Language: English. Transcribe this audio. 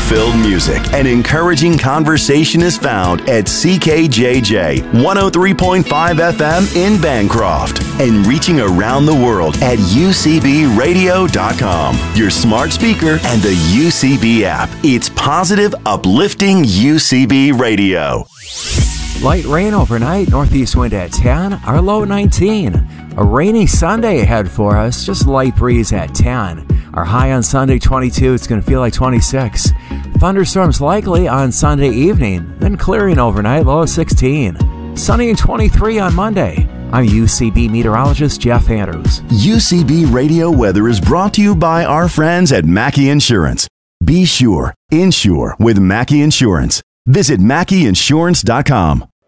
fun-filled music and encouraging conversation is found at CKJJ 103.5 FM in Bancroft and reaching around the world at UCBradio.com, your smart speaker and the UCB app. It's positive, uplifting UCB Radio. Light rain overnight, northeast wind at 10, our low 19. A rainy Sunday ahead for us, just light breeze at 10. Our high on Sunday 22, it's going to feel like 26. Thunderstorms likely on Sunday evening, then clearing overnight, low of 16. Sunny and 23 on Monday. I'm UCB meteorologist Jeff Andrews. UCB Radio Weather is brought to you by our friends at Mackey Insurance. Be sure, insure with Mackey Insurance. Visit MackeyInsurance.com.